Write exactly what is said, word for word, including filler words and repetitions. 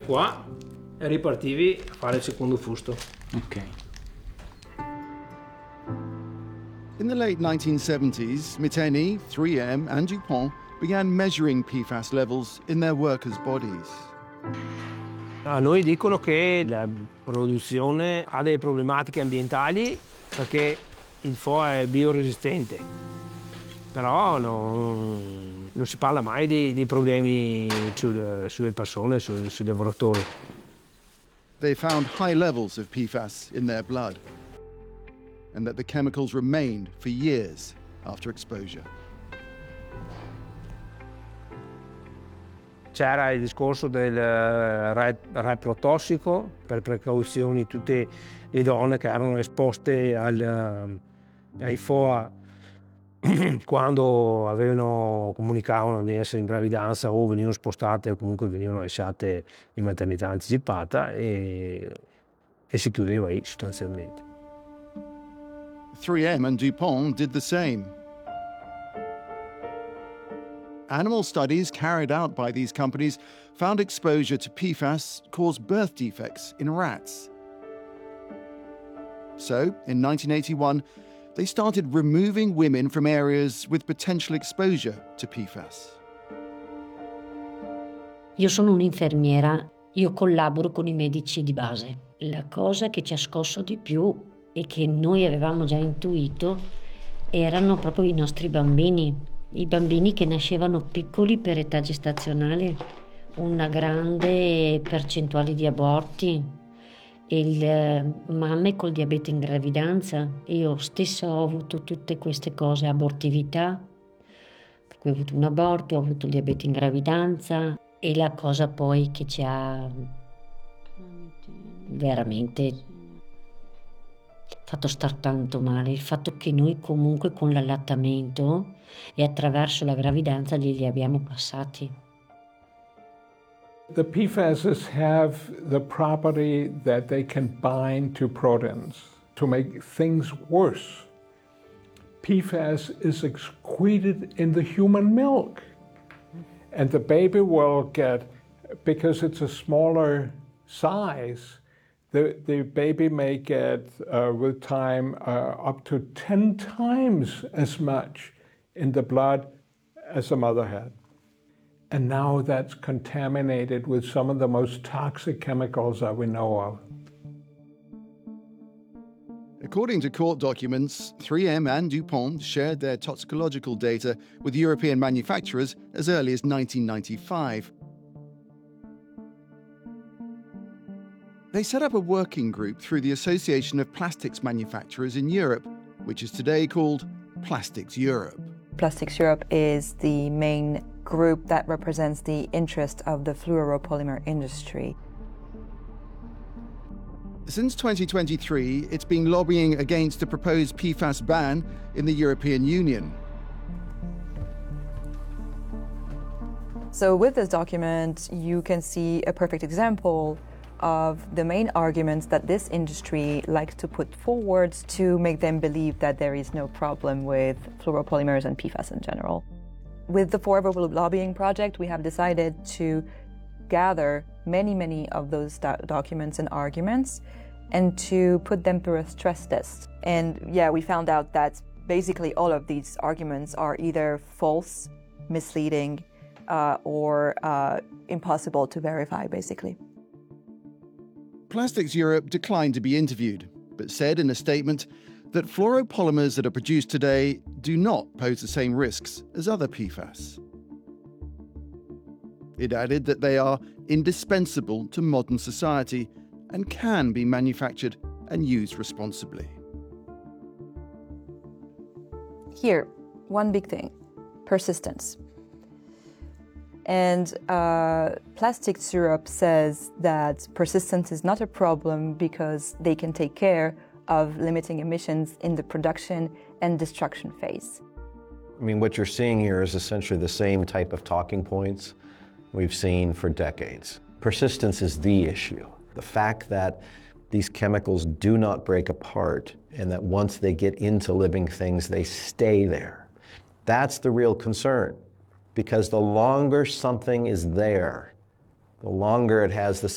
qua e ripartivi a fare il secondo fusto. Ok. In the late nineteen seventies, Miteni, three M and DuPont began measuring P FAS levels in their workers' bodies. A noi dicono che la produzione ha delle problematiche ambientali perché il F O A è bioresistente, però non, non si parla mai di, di problemi sul, sulle persone, su, sui lavoratori. They found high levels of P FAS in their blood, and that the chemicals remained for years after exposure. C'era il discorso del reprotossico, per precauzioni tutte le donne che erano esposte al, ai F O A quando avevano, comunicavano di essere in gravidanza o venivano spostate o comunque venivano lasciate in maternità anticipata e, e si chiudeva lì sostanzialmente. three M and DuPont did the same. Animal studies carried out by these companies found exposure to P FAS caused birth defects in rats. So, in nineteen eighty-one, they started removing women from areas with potential exposure to P FAS. Io sono un'infermiera, io collaboro con i medici di base. La cosa che ci ha scosso di più e che noi avevamo già intuito erano proprio i nostri bambini. I bambini che nascevano piccoli per età gestazionale, una grande percentuale di aborti, il, mamme col diabete in gravidanza. Io stessa ho avuto tutte queste cose, abortività, per cui ho avuto un aborto, ho avuto il diabete in gravidanza e la cosa poi che ci ha veramente fatto star tanto male, il fatto che noi comunque con l'allattamento e attraverso la gravidanza glieli abbiamo passati. The P FASs have the property that they can bind to proteins to make things worse. P FAS is excreted in the human milk, and the baby will get, because it's a smaller size, The, the baby may get, uh, with time, uh, up to ten times as much in the blood as the mother had. And now that's contaminated with some of the most toxic chemicals that we know of. According to court documents, three M and DuPont shared their toxicological data with European manufacturers as early as nineteen ninety-five. They set up a working group through the Association of Plastics Manufacturers in Europe, which is today called Plastics Europe. Plastics Europe is the main group that represents the interest of the fluoropolymer industry. Since twenty twenty-three, it's been lobbying against a proposed P FAS ban in the European Union. So with this document, you can see a perfect example of the main arguments that this industry likes to put forward to make them believe that there is no problem with fluoropolymers and P FAS in general. With the Forever Blue lobbying project, we have decided to gather many, many of those do- documents and arguments and to put them through a stress test. And yeah, we found out that basically all of these arguments are either false, misleading, uh, or uh, impossible to verify, basically. Plastics Europe declined to be interviewed, but said in a statement that fluoropolymers that are produced today do not pose the same risks as other P FAS. It added that they are indispensable to modern society and can be manufactured and used responsibly. Here, one big thing, persistence. And uh, Plastics Europe says that persistence is not a problem because they can take care of limiting emissions in the production and destruction phase. I mean, what you're seeing here is essentially the same type of talking points we've seen for decades. Persistence is the issue. The fact that these chemicals do not break apart and that once they get into living things, they stay there. That's the real concern, because the longer something is there, the longer it has the